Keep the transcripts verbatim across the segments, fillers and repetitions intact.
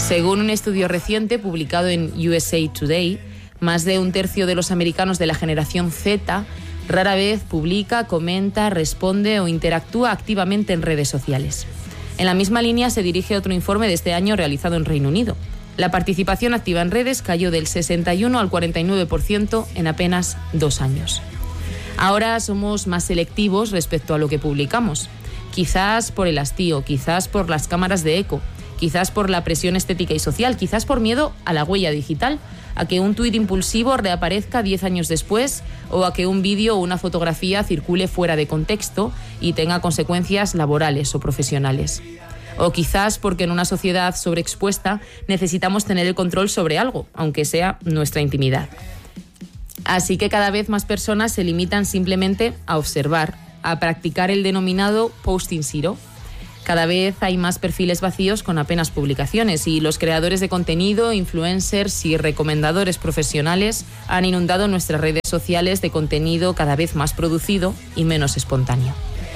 Según un estudio reciente publicado en U S A Today, más de un tercio de los americanos de la generación Z rara vez publica, comenta, responde o interactúa activamente en redes sociales. En la misma línea se dirige otro informe de este año realizado en Reino Unido. La participación activa en redes cayó del sesenta y uno al cuarenta y nueve por ciento en apenas dos años. Ahora somos más selectivos respecto a lo que publicamos. Quizás por el hastío, quizás por las cámaras de eco, quizás por la presión estética y social, quizás por miedo a la huella digital, a que un tuit impulsivo reaparezca diez años después o a que un vídeo o una fotografía circule fuera de contexto y tenga consecuencias laborales o profesionales. O quizás porque en una sociedad sobreexpuesta necesitamos tener el control sobre algo, aunque sea nuestra intimidad. Así que cada vez más personas se limitan simplemente a observar, a practicar el denominado posting zero. Cada vez hay más perfiles vacíos con apenas publicaciones y los creadores de contenido, influencers y recomendadores profesionales han inundado nuestras redes sociales de contenido cada vez más producido y menos espontáneo.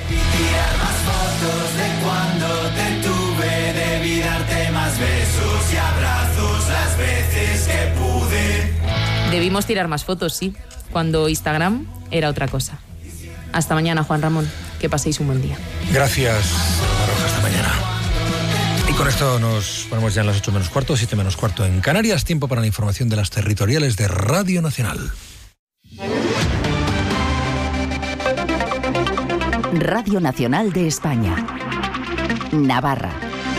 Debimos tirar más fotos, sí, cuando Instagram era otra cosa. Hasta mañana, Juan Ramón. Que paséis un buen día. Gracias, Baroja. Hasta mañana. Y con esto nos ponemos ya en las ocho menos cuarto, siete menos cuarto en Canarias. Tiempo para la información de las territoriales de Radio Nacional. Radio Nacional de España. Navarra.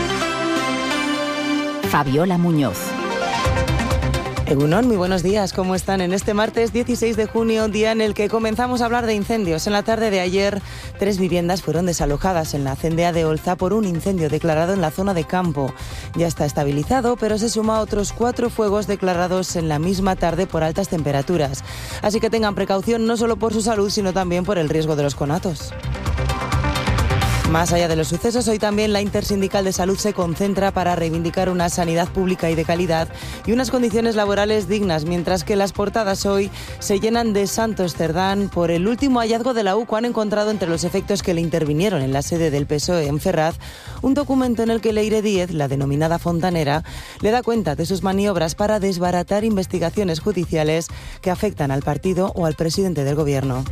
Fabiola Muñoz. Egunon, muy buenos días, ¿cómo están? En este martes dieciséis de junio, día en el que comenzamos a hablar de incendios. En la tarde de ayer, tres viviendas fueron desalojadas en la Cendea de Olza por un incendio declarado en la zona de campo. Ya está estabilizado, pero se suma a otros cuatro fuegos declarados en la misma tarde por altas temperaturas. Así que tengan precaución no solo por su salud, sino también por el riesgo de los conatos. Más allá de los sucesos, hoy también la Intersindical de Salud se concentra para reivindicar una sanidad pública y de calidad y unas condiciones laborales dignas, mientras que las portadas hoy se llenan de Santos Cerdán por el último hallazgo de la U C U. Han encontrado entre los efectos que le intervinieron en la sede del P S O E en Ferraz un documento en el que Leire Díez, la denominada fontanera, le da cuenta de sus maniobras para desbaratar investigaciones judiciales que afectan al partido o al presidente del Gobierno.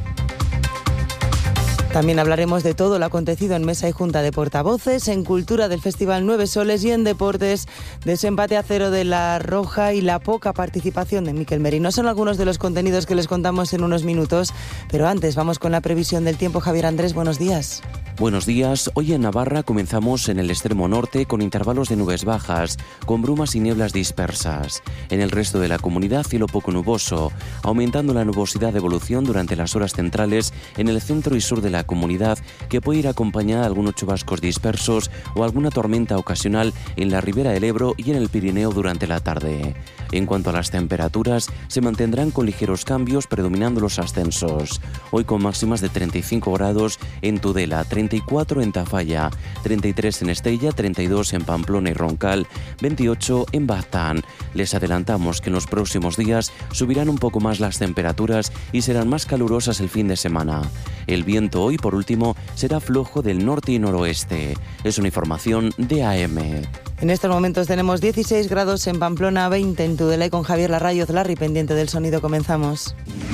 También hablaremos de todo lo acontecido en Mesa y Junta de Portavoces, en Cultura del Festival Nueve Soles y en Deportes, desempate a cero de La Roja y la poca participación de Miquel Merino. Son algunos de los contenidos que les contamos en unos minutos, pero antes vamos con la previsión del tiempo. Javier Andrés, buenos días. Buenos días. Hoy en Navarra comenzamos en el extremo norte con intervalos de nubes bajas, con brumas y nieblas dispersas. En el resto de la comunidad, cielo poco nuboso, aumentando la nubosidad de evolución durante las horas centrales en el centro y sur de la comunidad, que puede ir acompañada de algunos chubascos dispersos o alguna tormenta ocasional en la ribera del Ebro y en el Pirineo durante la tarde. En cuanto a las temperaturas, se mantendrán con ligeros cambios, predominando los ascensos. Hoy con máximas de treinta y cinco grados en Tudela, treinta y cuatro en Tafalla, treinta y tres en Estella, treinta y dos en Pamplona y Roncal, veintiocho en Baztán. Les adelantamos que en los próximos días subirán un poco más las temperaturas y serán más calurosas el fin de semana. El viento hoy, por último, será flojo del norte y noroeste. Es una información de A M. En estos momentos tenemos dieciséis grados en Pamplona, veinte en Tudela y con Javier Larrayoz, Larry, pendiente del sonido, comenzamos.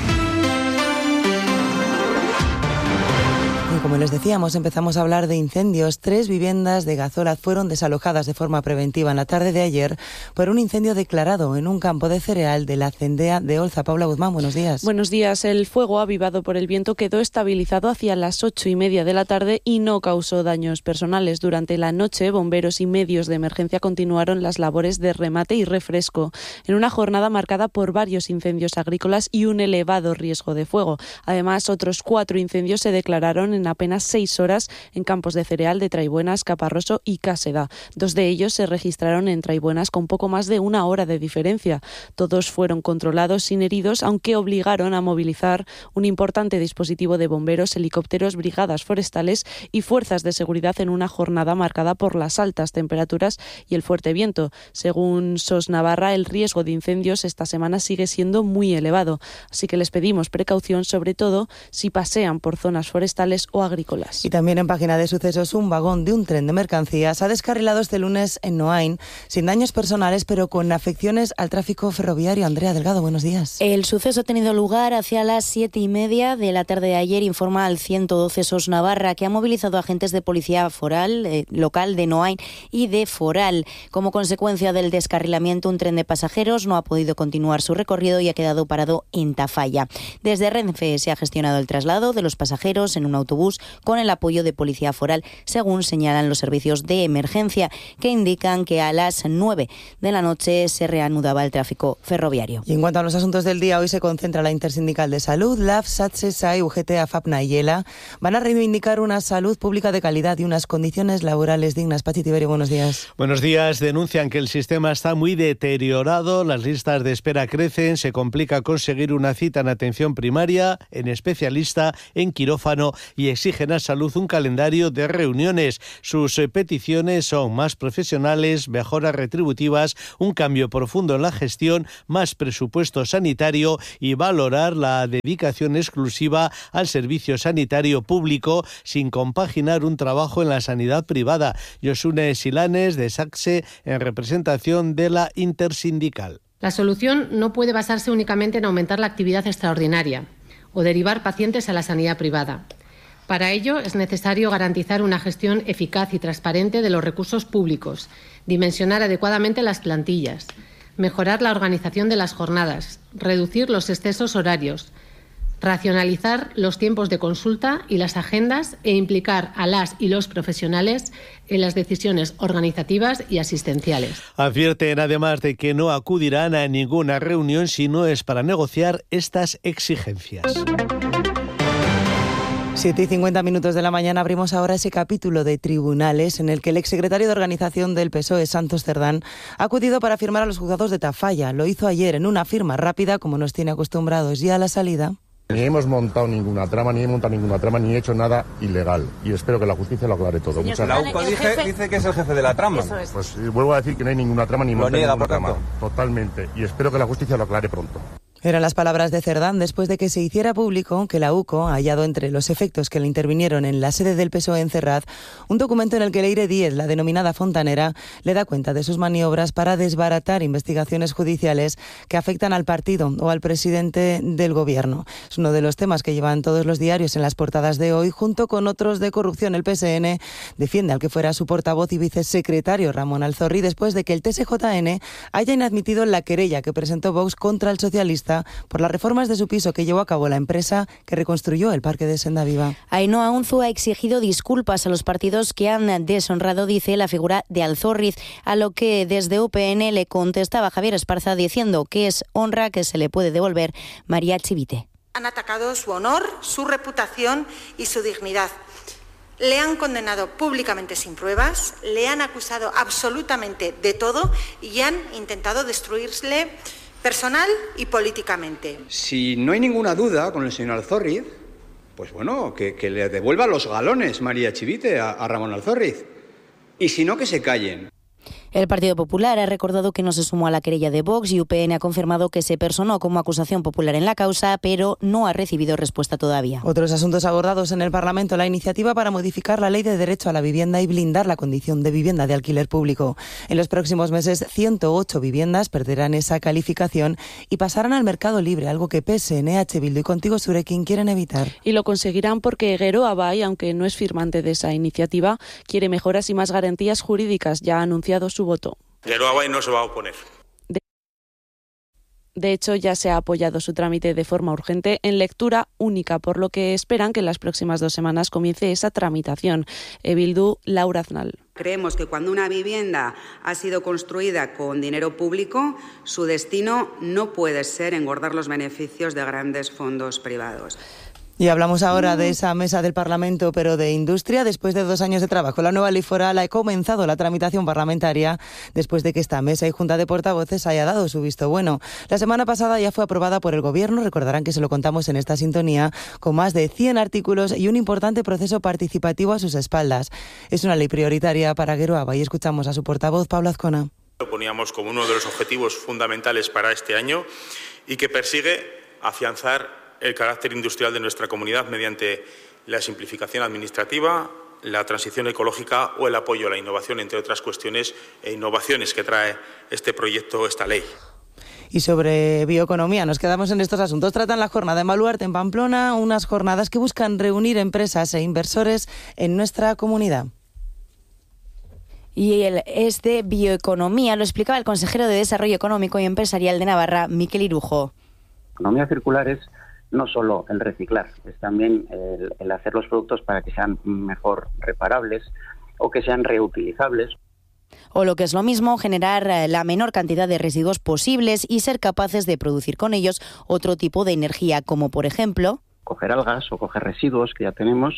Y como les decíamos, empezamos a hablar de incendios. Tres viviendas de Gazola fueron desalojadas de forma preventiva en la tarde de ayer por un incendio declarado en un campo de cereal de la Cendea de Olza. Paula Guzmán, buenos días. Buenos días. El fuego, avivado por el viento, quedó estabilizado hacia las ocho y media de la tarde y no causó daños personales. Durante la noche, bomberos y medios de emergencia continuaron las labores de remate y refresco en una jornada marcada por varios incendios agrícolas y un elevado riesgo de fuego. Además, otros cuatro incendios se declararon en apenas seis horas en campos de cereal de Traibuenas, Caparroso y Cáseda. Dos de ellos se registraron en Traibuenas con poco más de una hora de diferencia. Todos fueron controlados sin heridos, aunque obligaron a movilizar un importante dispositivo de bomberos, helicópteros, brigadas forestales y fuerzas de seguridad en una jornada marcada por las altas temperaturas y el fuerte viento. Según SOS Navarra, el riesgo de incendios esta semana sigue siendo muy elevado, así que les pedimos precaución, sobre todo si pasean por zonas forestales o agrícolas. Y también en página de sucesos, un vagón de un tren de mercancías ha descarrilado este lunes en Noain, sin daños personales, pero con afecciones al tráfico ferroviario. Andrea Delgado, buenos días. El suceso ha tenido lugar hacia las siete y media de la tarde de ayer, informa el ciento doce S O S Navarra, que ha movilizado agentes de policía foral, eh, local de Noain y de Foral. Como consecuencia del descarrilamiento, un tren de pasajeros no ha podido continuar su recorrido y ha quedado parado en Tafalla. Desde Renfe se ha gestionado el traslado de los pasajeros en un autobús con el apoyo de policía foral, según señalan los servicios de emergencia, que indican que a las nueve de la noche se reanudaba el tráfico ferroviario. Y en cuanto a los asuntos del día, hoy se concentra la Intersindical de Salud. L A F, SATSE, S A E, U G T, AFAPNA y ELA van a reivindicar una salud pública de calidad y unas condiciones laborales dignas. Pachi Tiberio, buenos días. Buenos días. Denuncian que el sistema está muy deteriorado, las listas de espera crecen, se complica conseguir una cita en atención primaria, en especialista, en quirófano y exigen a Salud un calendario de reuniones. Sus peticiones son más profesionales, mejoras retributivas, un cambio profundo en la gestión, más presupuesto sanitario y valorar la dedicación exclusiva al servicio sanitario público sin compaginar un trabajo en la sanidad privada. Yosune Silanes, de SATSE, en representación de la Intersindical. La solución no puede basarse únicamente en aumentar la actividad extraordinaria o derivar pacientes a la sanidad privada. Para ello es necesario garantizar una gestión eficaz y transparente de los recursos públicos, dimensionar adecuadamente las plantillas, mejorar la organización de las jornadas, reducir los excesos horarios, racionalizar los tiempos de consulta y las agendas e implicar a las y los profesionales en las decisiones organizativas y asistenciales. Advierten además de que no acudirán a ninguna reunión si no es para negociar estas exigencias. siete y cincuenta minutos de la mañana abrimos ahora ese capítulo de tribunales en el que el exsecretario de Organización del P S O E, Santos Cerdán, ha acudido para firmar a los juzgados de Tafalla. Lo hizo ayer en una firma rápida, como nos tiene acostumbrados ya a la salida. Ni hemos montado ninguna trama, ni he montado ninguna trama, ni he hecho nada ilegal. Y espero que la justicia lo aclare todo. Señor, Muchas gracias. La U C O dice, dice que es el jefe de la trama. Eso es. Pues vuelvo a decir que no hay ninguna trama, ni lo niega, ninguna trama. Totalmente. Y espero que la justicia lo aclare pronto. Eran las palabras de Cerdán después de que se hiciera público que la U C O ha hallado entre los efectos que le intervinieron en la sede del P S O E en Cerraz un documento en el que Leire Díez, la denominada fontanera, le da cuenta de sus maniobras para desbaratar investigaciones judiciales que afectan al partido o al presidente del gobierno. Es uno de los temas que llevan todos los diarios en las portadas de hoy, junto con otros de corrupción. El P S N defiende al que fuera su portavoz y vicesecretario, Ramón Alzorri, después de que el T S J N haya inadmitido la querella que presentó Vox contra el socialista por las reformas de su piso que llevó a cabo la empresa que reconstruyó el parque de Senda Viva. Ainhoa Unzu ha exigido disculpas a los partidos que han deshonrado, dice, la figura de Alzorriz, a lo que desde U P N le contestaba Javier Esparza diciendo que es honra que se le puede devolver. María Chivite. Han atacado su honor, su reputación y su dignidad. Le han condenado públicamente sin pruebas, le han acusado absolutamente de todo y han intentado destruirle personal y políticamente. Si no hay ninguna duda con el señor Alzorriz, pues bueno, que, que le devuelva los galones María Chivite a, a Ramón Alzorriz. Y si no, que se callen. El Partido Popular ha recordado que no se sumó a la querella de Vox y U P N ha confirmado que se personó como acusación popular en la causa, pero no ha recibido respuesta todavía. Otros asuntos abordados en el Parlamento: la iniciativa para modificar la Ley de Derecho a la Vivienda y blindar la condición de vivienda de alquiler público. En los próximos meses, ciento ocho viviendas perderán esa calificación y pasarán al mercado libre, algo que P S, N H Bildu y Contigo Surekin quieren evitar. Y lo conseguirán porque Geroa Bai, aunque no es firmante de esa iniciativa, quiere mejoras y más garantías jurídicas. Ya ha anunciado su voto. Geroa Bai no se va a oponer. De, de hecho, ya se ha apoyado su trámite de forma urgente en lectura única, por lo que esperan que en las próximas dos semanas comience esa tramitación. Bildu, Laura Aznal. Creemos que cuando una vivienda ha sido construida con dinero público, su destino no puede ser engordar los beneficios de grandes fondos privados. Y hablamos ahora de esa mesa del Parlamento, pero de industria. Después de dos años de trabajo, la nueva ley foral ha comenzado la tramitación parlamentaria después de que esta mesa y junta de portavoces haya dado su visto bueno. La semana pasada ya fue aprobada por el Gobierno, recordarán que se lo contamos en esta sintonía, con más de cien artículos y un importante proceso participativo a sus espaldas. Es una ley prioritaria para Geroa Bai y escuchamos a su portavoz, Pablo Azcona. Lo poníamos como uno de los objetivos fundamentales para este año y que persigue afianzar el carácter industrial de nuestra comunidad mediante la simplificación administrativa, la transición ecológica o el apoyo a la innovación, entre otras cuestiones e innovaciones que trae este proyecto, esta ley. Y sobre bioeconomía, nos quedamos en estos asuntos. Tratan la jornada en Baluarte, en Pamplona, unas jornadas que buscan reunir empresas e inversores en nuestra comunidad. Y el, es de bioeconomía, lo explicaba el consejero de Desarrollo Económico y Empresarial de Navarra, Miquel Irujo. Economía circular es no solo el reciclar, es también el, el hacer los productos para que sean mejor reparables o que sean reutilizables. O lo que es lo mismo, generar la menor cantidad de residuos posibles y ser capaces de producir con ellos otro tipo de energía, como por ejemplo... coger algas o coger residuos que ya tenemos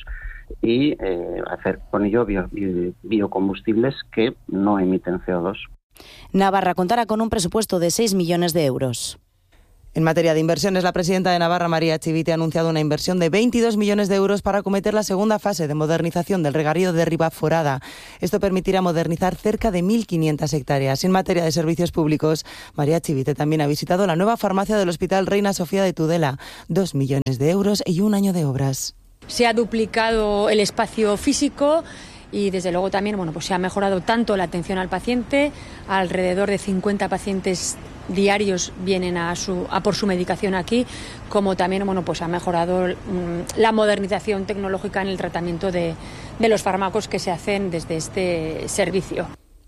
y eh, hacer con ello bio, bio, biocombustibles que no emiten C O dos. Navarra contará con un presupuesto de seis millones de euros. En materia de inversiones, la presidenta de Navarra, María Chivite, ha anunciado una inversión de veintidós millones de euros para acometer la segunda fase de modernización del regadío de Ribaforada. Esto permitirá modernizar cerca de mil quinientas hectáreas. En materia de servicios públicos, María Chivite también ha visitado la nueva farmacia del Hospital Reina Sofía de Tudela. Dos millones de euros y un año de obras. Se ha duplicado el espacio físico y desde luego también bueno, pues se ha mejorado tanto la atención al paciente, alrededor de cincuenta pacientes diarios vienen a, su, a por su medicación aquí, como también bueno, pues ha mejorado mmm, la modernización tecnológica en el tratamiento de, de los fármacos que se hacen desde este servicio.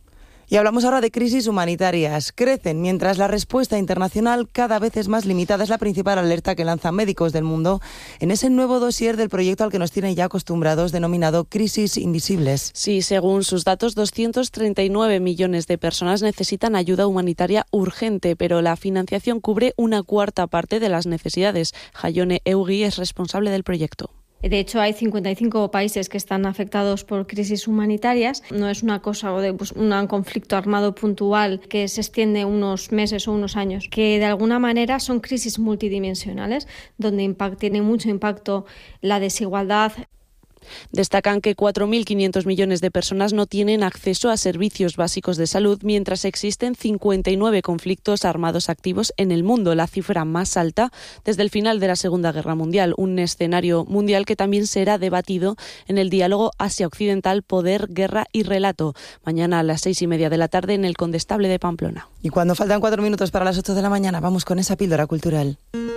Y hablamos ahora de crisis humanitarias. Crecen mientras la respuesta internacional cada vez es más limitada. Es la principal alerta que lanzan médicos del mundo en ese nuevo dossier del proyecto al que nos tienen ya acostumbrados, denominado Crisis Invisibles. Sí, según sus datos, doscientos treinta y nueve millones de personas necesitan ayuda humanitaria urgente, pero la financiación cubre una cuarta parte de las necesidades. Jaione Eugui es responsable del proyecto. De hecho, hay cincuenta y cinco países que están afectados por crisis humanitarias. No es una cosa de pues, un conflicto armado puntual que se extiende unos meses o unos años, que de alguna manera son crisis multidimensionales, donde impact, tiene mucho impacto la desigualdad. Destacan que cuatro mil quinientos millones de personas no tienen acceso a servicios básicos de salud, mientras existen cincuenta y nueve conflictos armados activos en el mundo, la cifra más alta desde el final de la Segunda Guerra Mundial, un escenario mundial que también será debatido en el diálogo Asia-Occidental, Poder, Guerra y Relato, mañana a las seis y media de la tarde en el Condestable de Pamplona. Y cuando faltan cuatro minutos para las ocho de la mañana, vamos con esa píldora cultural.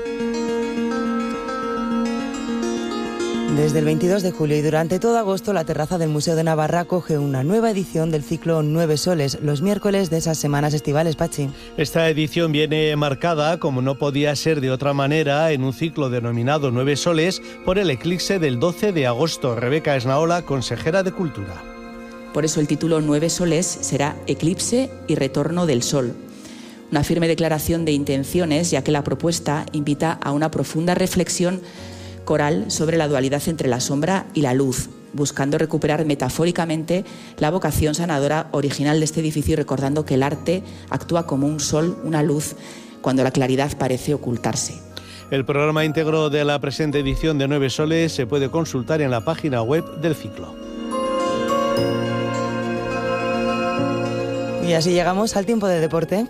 Desde el veintidós de julio y durante todo agosto, la terraza del Museo de Navarra acoge una nueva edición del ciclo Nueve Soles, los miércoles de esas semanas estivales, Pachi. Esta edición viene marcada, como no podía ser de otra manera, en un ciclo denominado Nueve Soles por el eclipse del doce de agosto. Rebeca Esnaola, consejera de Cultura. Por eso el título Nueve Soles será Eclipse y Retorno del Sol. Una firme declaración de intenciones, ya que la propuesta invita a una profunda reflexión coral sobre la dualidad entre la sombra y la luz, buscando recuperar metafóricamente la vocación sanadora original de este edificio y recordando que el arte actúa como un sol, una luz, cuando la claridad parece ocultarse. El programa íntegro de la presente edición de Nueve Soles se puede consultar en la página web del ciclo. Y así llegamos al tiempo de deporte.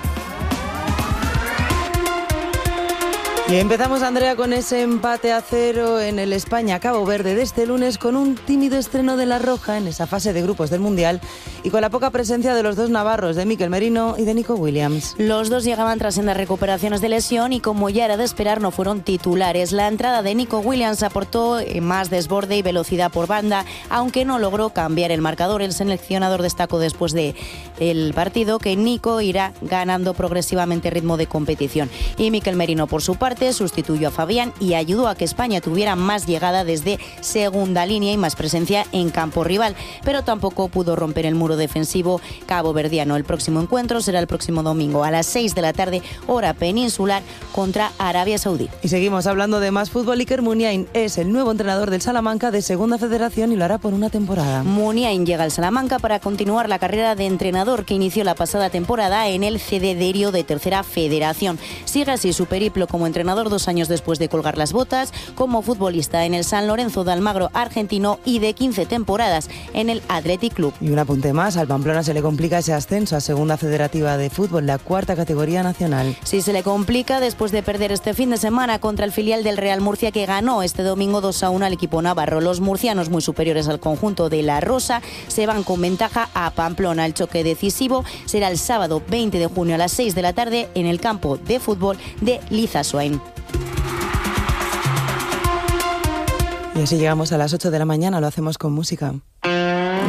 Y empezamos, Andrea, con ese empate a cero en el España-Cabo Verde de este lunes, con un tímido estreno de La Roja en esa fase de grupos del Mundial y con la poca presencia de los dos navarros, de Mikel Merino y de Nico Williams. Los dos llegaban tras sendas recuperaciones de lesión y, como ya era de esperar, no fueron titulares. La entrada de Nico Williams aportó más desborde y velocidad por banda, aunque no logró cambiar el marcador. El seleccionador destacó después del partido que Nico irá ganando progresivamente ritmo de competición. Y Mikel Merino, por su parte, sustituyó a Fabián y ayudó a que España tuviera más llegada desde segunda línea y más presencia en campo rival, pero tampoco pudo romper el muro defensivo caboverdiano. El próximo encuentro será el próximo domingo a las seis de la tarde, hora peninsular, contra Arabia Saudí. Y seguimos hablando de más fútbol. Iker Muniain es el nuevo entrenador del Salamanca de Segunda Federación y lo hará por una temporada. Muniain llega al Salamanca para continuar la carrera de entrenador que inició la pasada temporada en el C D Derio de Tercera Federación. Sigue así su periplo como entrenador entrenador dos años después de colgar las botas, como futbolista en el San Lorenzo de Almagro argentino y de quince temporadas en el Athletic Club. Y un apunte más, al Pamplona se le complica ese ascenso a Segunda Federativa de Fútbol, la cuarta categoría nacional. Sí, se le complica después de perder este fin de semana contra el filial del Real Murcia, que ganó este domingo dos a uno al equipo navarro. Los murcianos, muy superiores al conjunto de la Rosa, se van con ventaja a Pamplona. El choque decisivo será el sábado veinte de junio a las seis de la tarde en el campo de fútbol de Lizasoain. Y así llegamos a las ocho de la mañana, lo hacemos con música.